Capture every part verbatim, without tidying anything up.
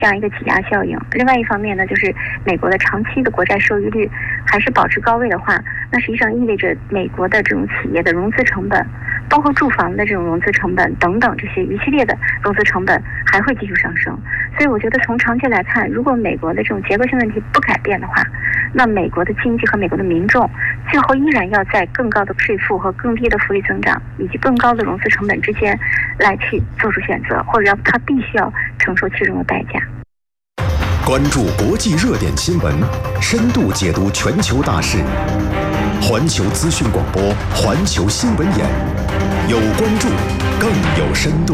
这样一个挤压效应。另外一方面呢，就是美国的长期的国债收益率还是保持高位的话，那实际上意味着美国的这种企业的融资成本，包括住房的这种融资成本等等这些一系列的融资成本还会继续上升。所以我觉得从长期来看，如果美国的这种结构性问题不改变的话，那美国的经济和美国的民众最后依然要在更高的税负和更低的福利增长以及更高的融资成本之间来去做出选择，或者要他必须要承受其中的代价。 关注国际热点新闻，深度解读全球大事。环球资讯广播，环球新闻眼，有关注，更有深度。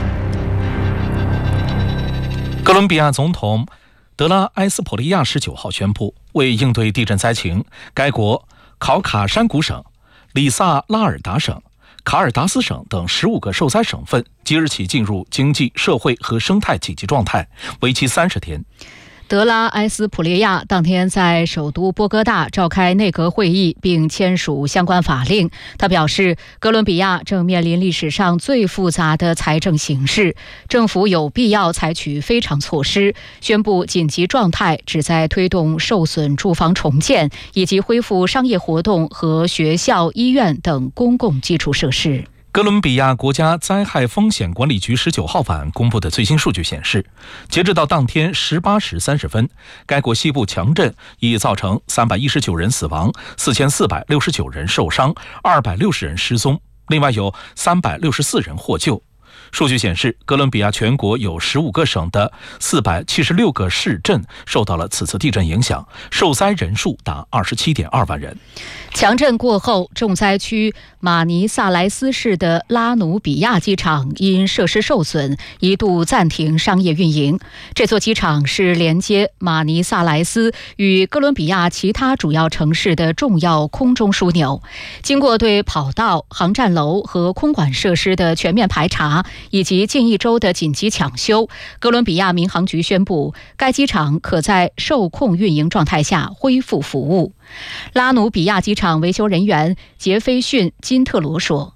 哥伦比亚总统德拉埃斯普利亚十九号宣布，为应对地震灾情，该国考卡山谷省、里萨拉尔达省、卡尔达斯省等十五个受灾省份即日起进入经济社会和生态紧急状态，为期三十天。 德拉埃斯普列亚当天在首都波哥大召开内阁会议，并签署相关法令。他表示，哥伦比亚正面临历史上最复杂的财政形势，政府有必要采取非常措施，宣布紧急状态，旨在推动受损住房重建，以及恢复商业活动和学校、医院等公共基础设施。 哥伦比亚国家灾害风险管理局十九号晚公布的最新数据显示，截至到当天十八时三十分，该国西部强震已造成三百一十九人死亡、四千四百六十九人受伤、二百六十人失踪，另外有三百六十四人获救。数据显示，哥伦比亚全国有十五个省的四百七十六个市镇受到了此次地震影响，受灾人数达二十七点二万人。 强震过后，重灾区马尼萨莱斯市的拉努比亚机场因设施受损，一度暂停商业运营。这座机场是连接马尼萨莱斯与哥伦比亚其他主要城市的重要空中枢纽。经过对跑道、航站楼和空管设施的全面排查，以及近一周的紧急抢修，哥伦比亚民航局宣布，该机场可在受控运营状态下恢复服务。拉努比亚机场维修人员杰斐逊·金特罗说：“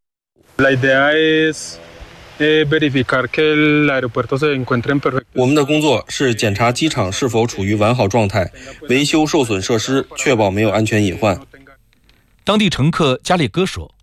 我们的工作是检查机场是否处于完好状态，维修受损设施，确保没有安全隐患。” 当地乘客加列戈说：“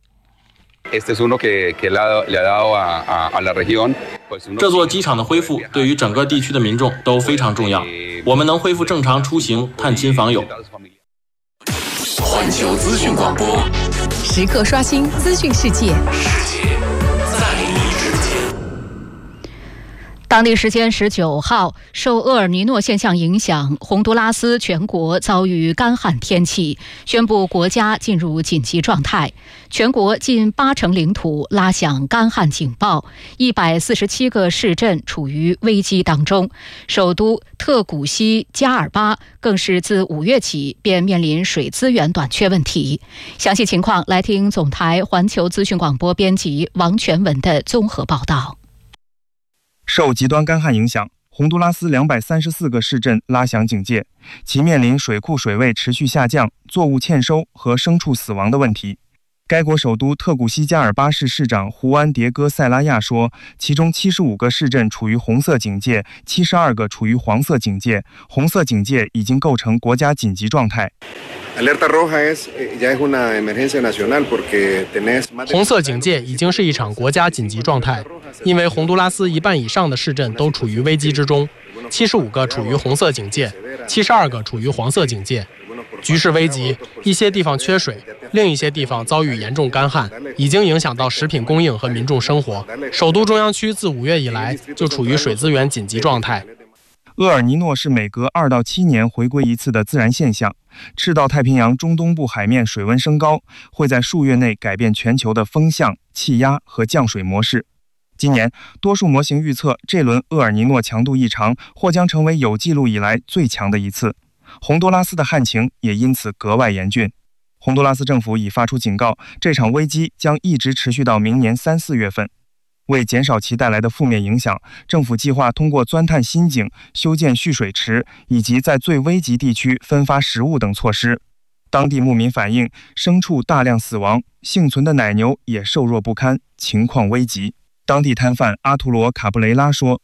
这座机场的恢复对于整个地区的民众都非常重要，我们能恢复正常出行、探亲访友。” 环球资讯广播， 时刻刷新资讯世界， 世界在你之间。 当地时间十九号，受厄尔尼诺现象影响，洪都拉斯全国遭遇干旱天气，宣布国家进入紧急状态。全国近八成领土拉响干旱警报，一百四十七个市镇处于危机当中。首都特古西加尔巴更是自五月起便面临水资源短缺问题。详细情况来听总台环球资讯广播编辑王全文的综合报道。 受极端干旱影响，洪都拉斯两百三十四个市镇拉响警戒，其面临水库水位持续下降、作物欠收和牲畜死亡的问题。该国首都特古西加尔巴市市长胡安·迭戈·塞拉亚说，其中七十五个市镇处于红色警戒，七十二个处于黄色警戒，红色警戒已经构成国家紧急状态。 红色警戒已经是一场国家紧急状态，因为洪都拉斯一半以上的市镇都处于危机之中，七十五个处于红色警戒，七十二个处于黄色警戒。局势危急，一些地方缺水，另一些地方遭遇严重干旱，已经影响到食品供应和民众生活。首都中央区自五月以来就处于水资源紧急状态。 厄尔尼诺是每隔二到七年回归一次的自然现象。赤道太平洋中东部海面水温升高，会在数月内改变全球的风向、气压和降水模式。今年，多数模型预测这轮厄尔尼诺强度异常或将成为有记录以来最强的一次。洪都拉斯的旱情也因此格外严峻。洪都拉斯政府已发出警告，这场危机将一直持续到明年三四月份。为减少其带来的负面影响，政府计划通过钻探新井、修建蓄水池以及在最危急地区分发食物等措施。当地牧民反映，牲畜大量死亡，幸存的奶牛也瘦弱不堪，情况危急。当地摊贩阿图罗·卡布雷拉说：“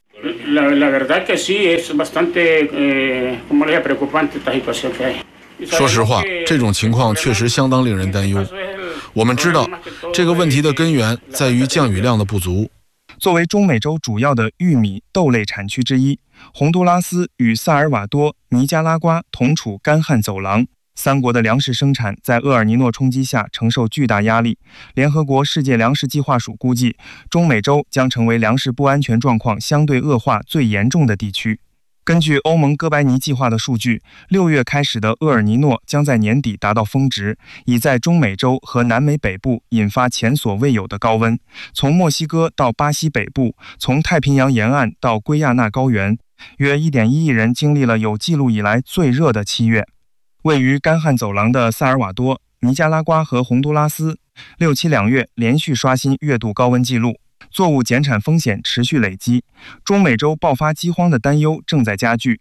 说实话，这种情况确实相当令人担忧。我们知道，这个问题的根源在于降雨量的不足。 作为中美洲主要的玉米、豆类产区之一，洪都拉斯与萨尔瓦多、尼加拉瓜同处干旱走廊，三国的粮食生产在厄尔尼诺冲击下承受巨大压力。联合国世界粮食计划署估计，中美洲将成为粮食不安全状况相对恶化最严重的地区。根据欧盟哥白尼计划的数据，六月开始的厄尔尼诺将在年底达到峰值，已在中美洲和南美北部引发前所未有的高温。从墨西哥到巴西北部，从太平洋沿岸到圭亚那高原，约 一点一亿人经历了有记录以来最热的七月。位于干旱走廊的萨尔瓦多、尼加拉瓜和洪都拉斯，六七两月连续刷新月度高温记录。作物减产风险持续累积，中美洲爆发饥荒的担忧正在加剧。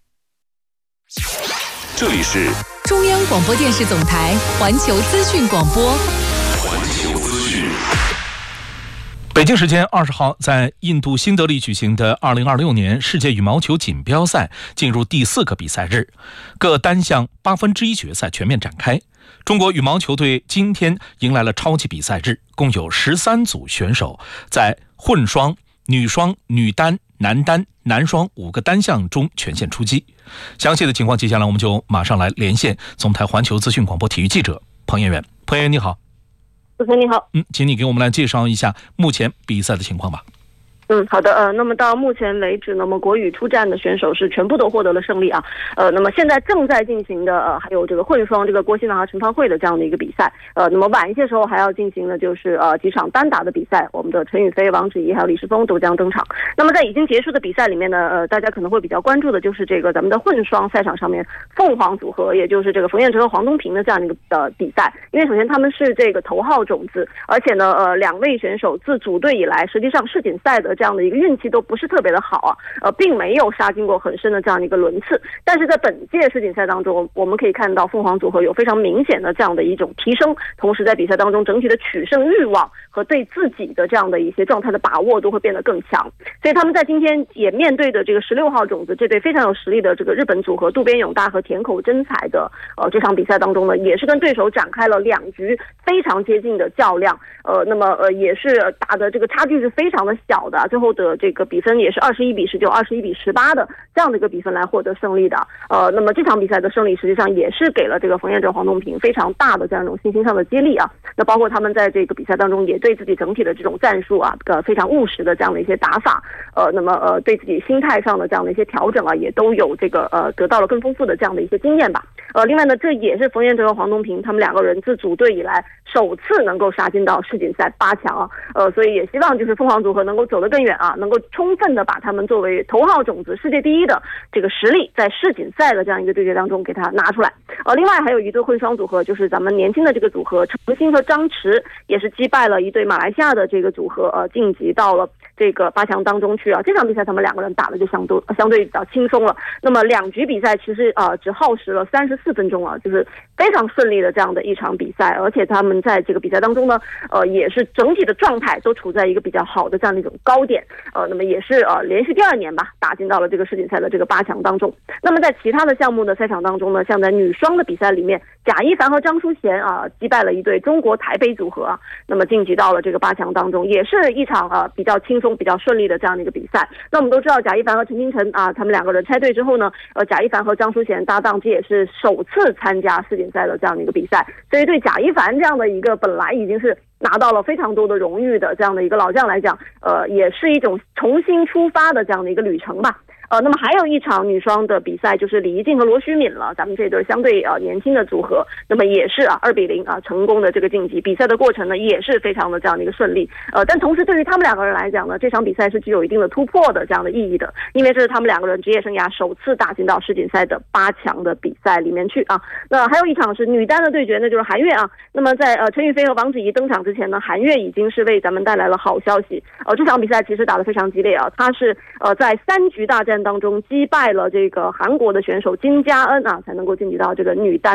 这里是中央广播电视总台环球资讯广播。 环球资讯。 北京时间二十号，在印度新德里举行的二零二六年世界羽毛球锦标赛进入第四个比赛日，各单项八分之一决赛全面展开。中国羽毛球队今天迎来了超级比赛日，共有十三组选手在混双、女双、女单、男单、男双五个单项中全线出击。详细的情况，接下来我们就马上来连线总台环球资讯广播体育记者彭彦远。彭彦远，你好。 主持人你好。 嗯，请你给我们来介绍一下目前比赛的情况吧。 嗯，好的，呃，那么到目前为止，那么国羽出战的选手是全部都获得了胜利啊，呃，那么现在正在进行的呃还有这个混双这个郭昕淖和陈芳慧的这样的一个比赛，呃，那么晚一些时候还要进行的就是呃几场单打的比赛，我们的陈雨菲、王芷怡还有李诗沣都将登场。那么在已经结束的比赛里面呢，呃，大家可能会比较关注的就是这个咱们的混双赛场上面凤凰组合，也就是这个冯彦哲和黄东萍的这样的一个呃比赛，因为首先他们是这个头号种子，而且呢，呃，两位选手自组队以来，实际上世锦赛的这样的一个运气都不是特别的好啊，呃，并没有杀进过很深的这样的一个轮次。但是在本届世锦赛当中，我们可以看到凤凰组合有非常明显的这样的一种提升，同时在比赛当中整体的取胜欲望和对自己的这样的一些状态的把握都会变得更强。所以他们在今天也面对的这个十六号种子这对非常有实力的这个日本组合渡边勇大和田口真彩的呃这场比赛当中呢，也是跟对手展开了两局非常接近的较量，呃，那么呃也是打的这个差距是非常的小的，最后的这个比分也是二十一比十九、二十一比十八的这样的一个比分来获得胜利的。呃，那么这场比赛的胜利实际上也是给了这个冯彦哲、黄东萍非常大的这样一种信心上的激励啊。那包括他们在这个比赛当中也对自己整体的这种战术啊，呃非常务实的这样的一些打法，呃，那么呃对自己心态上的这样的一些调整啊，也都有这个呃得到了更丰富的这样的一些经验吧。呃，另外呢，这也是冯彦哲和黄东萍他们两个人自组队以来首次能够杀进到世锦赛八强啊。呃，所以也希望就是凤凰组合能够走得更远啊，能够充分的把他们作为头号种子、世界第一的这个实力，在世锦赛的这样一个对决当中给他拿出来。呃，另外还有一对混双组合，就是咱们年轻的这个组合程鑫和张弛，也是击败了一对马来西亚的这个组合，呃，晋级到了这个八强当中去啊。这场比赛他们两个人打的就相对相对比较轻松了。那么两局比赛其实呃只耗时了三十四分钟啊，就是非常顺利的这样的一场比赛，而且他们在这个比赛当中呢，呃，也是整体的状态都处在一个比较好的这样的一种高点，呃，那么也是呃连续第二年吧，打进到了这个世锦赛的这个八强当中。那么在其他的项目的赛场当中呢，像在女双的比赛里面，贾一凡和张淑娴啊击败了一对中国台北组合啊，那么晋级到了这个八强当中，也是一场啊比较轻松、比较顺利的这样的一个比赛。那我们都知道贾一凡和陈清晨啊，他们两个人拆队之后呢，呃，贾一凡和张淑娴搭档，这也是首次参加世锦赛的这样的一个比赛，所以对贾一凡这样的一个本来已经是拿到了非常多的荣誉的这样的一个老将来讲，呃，也是一种重新出发的这样的一个旅程吧。呃，那么还有一场女双的比赛，就是李怡静和罗虚敏了，咱们这对相对呃年轻的组合，那么也是啊二比零啊成功的这个晋级。比赛的过程呢也是非常的这样的一个顺利，呃，但同时对于他们两个人来讲呢，这场比赛是具有一定的突破的这样的意义的，因为这是他们两个人职业生涯首次打进到世锦赛的八强的比赛里面去啊。那还有一场是女单的对决，那就是韩悦啊。那么在呃陈雨菲和王芷怡登场之前呢，韩悦已经是为咱们带来了好消息。呃，这场比赛其实打得非常激烈啊，他是呃在三局大战当中击败了这个韩国的选手金佳恩啊，才能够晋级到这个女单的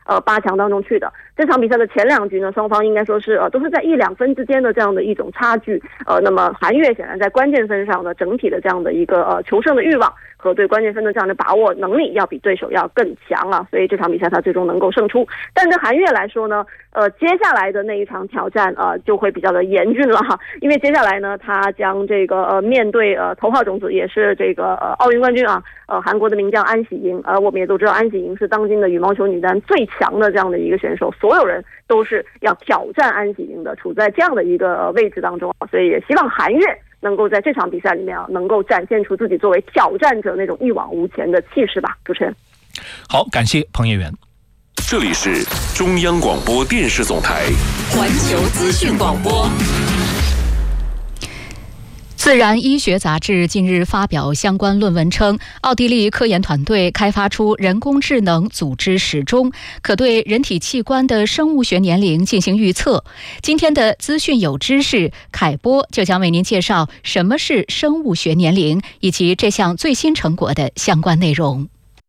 呃八强当中去的。这场比赛的前两局呢，双方应该说是呃都是在一两分之间的这样的一种差距。呃，那么韩越显然在关键分上呢，整体的这样的一个呃求胜的欲望和对关键分的这样的把握能力要比对手要更强啊，所以这场比赛他最终能够胜出。但对韩越来说呢，呃，接下来的那一场挑战呃就会比较的严峻了哈，因为接下来呢，他将这个呃面对呃头号种子也是这个呃奥运冠军啊，呃韩国的名将安喜莹，呃我们也都知道安喜莹是当今的羽毛球女单最强的这样的一个选手，所有人都是要挑战安喜莹的，处在这样的一个位置当中，所以也希望韩越能够在这场比赛里面啊，能够展现出自己作为挑战者那种一往无前的气势吧。主持人， 好，感谢彭业员。 这里是中央广播电视总台环球资讯广播。 自然医学杂志近日发表相关论文称，奥地利科研团队开发出人工智能组织时钟，可对人体器官的生物学年龄进行预测。今天的资讯有知识，凯波就将为您介绍什么是生物学年龄，以及这项最新成果的相关内容。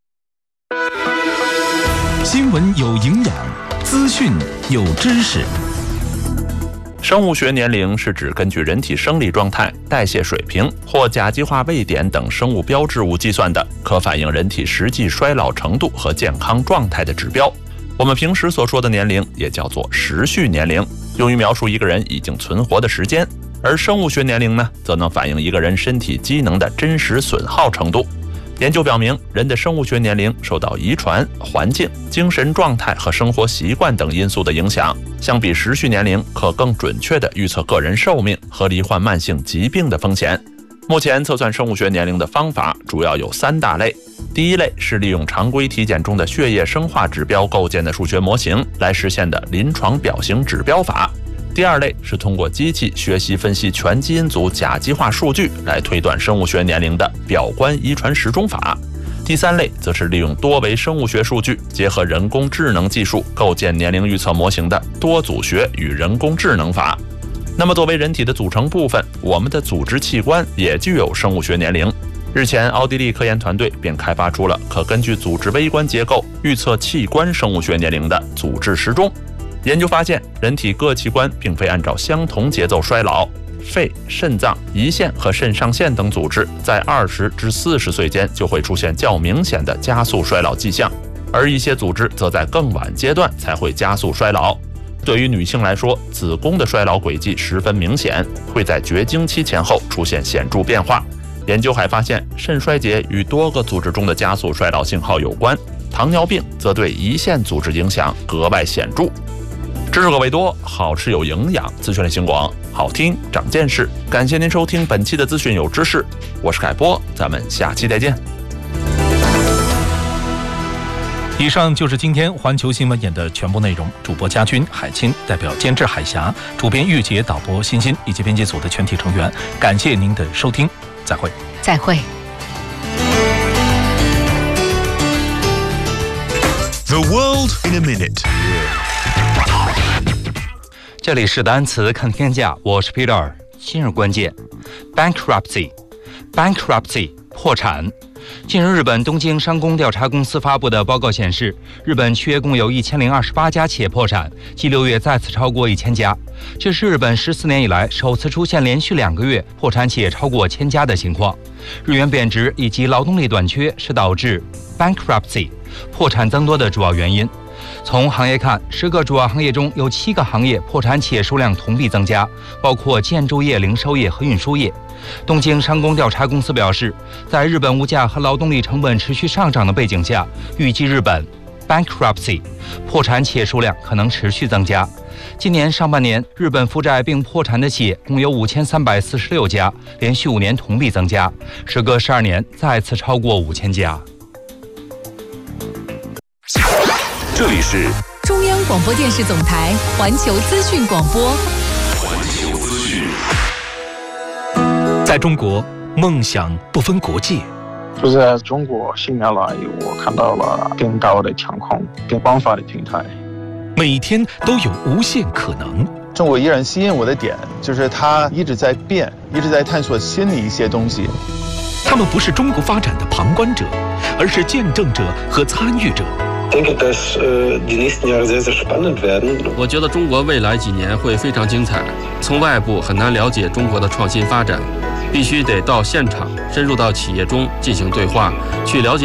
新闻有营养，资讯有知识。 生物学年龄是指根据人体生理状态、代谢水平或甲基化位点等生物标志物计算的，可反映人体实际衰老程度和健康状态的指标。我们平时所说的年龄也叫做时序年龄，用于描述一个人已经存活的时间。而生物学年龄呢，则能反映一个人身体机能的真实损耗程度。研究表明，人的生物学年龄受到遗传、环境、精神状态和生活习惯等因素的影响，相比时序年龄可更准确地预测个人寿命和罹患慢性疾病的风险。目前测算生物学年龄的方法主要有三大类。第一类是利用常规体检中的血液生化指标构建的数学模型来实现的临床表型指标法。第二类是通过机器学习分析全基因组甲基化数据来推断生物学年龄的表观遗传时钟法。第三类则是利用多维生物学数据结合人工智能技术构建年龄预测模型的多组学与人工智能法。那么作为人体的组成部分，我们的组织器官也具有生物学年龄。日前，奥地利科研团队便开发出了可根据组织微观结构预测器官生物学年龄的组织时钟。研究发现，人体各器官并非按照相同节奏衰老，肺、肾脏、胰腺和肾上腺等组织在二十至四十岁间就会出现较明显的加速衰老迹象，而一些组织则在更晚阶段才会加速衰老。对于女性来说，子宫的衰老轨迹十分明显，会在绝经期前后出现显著变化。研究还发现，肾衰竭与多个组织中的加速衰老信号有关，糖尿病则对胰腺组织影响格外显著。知识可谓多，好吃有营养，资讯类型广，好听长见识。感谢您收听本期的资讯有知识，我是凯波，咱们下期再见。 以上就是今天环球新闻眼的全部内容。主播嘉军、海清，代表监制海峡，主编玉洁，导播欣欣以及编辑组的全体成员，感谢您的收听，再会。 再会。 The world in a minute。 这里是单词看天下，我是 Peter。今日关键 ：bankruptcy，bankruptcy bankruptcy, 破产。近日，日本东京商工调查公司发布的报告显示，日本七月共有一千零二十八家企业破产，继六月再次超过一千家。这是日本十四年以来首次出现连续两个月破产企业超过千家的情况。日元贬值以及劳动力短缺是导致 bankruptcy 破产增多的主要原因。从行业看，十个主要行业中有七个行业破产企业数量同比增加，包括建筑业、零售业和运输业。东京商工调查公司表示，在日本物价和劳动力成本持续上涨的背景下，预计日本 bankruptcy 破产企业数量可能持续增加。今年上半年，日本负债并破产的企业共有五千三百四十六家，连续五年同比增加，时隔十二年再次超过五千家。 这里是中央广播电视总台环球资讯广播。 环球资讯。 在中国，梦想不分国界。 就在中国新年来，我看到了更高的天空、更广泛的平台。 每天都有无限可能。 中国依然吸引我的点，就是它一直在变，一直在探索新的一些东西。 他们不是中国发展的旁观者，而是见证者和参与者。 我觉得中国未来几年会非常精彩。从外部很难了解中国的创新发展，必须得到现场，深入到企业中进行对话，去了解。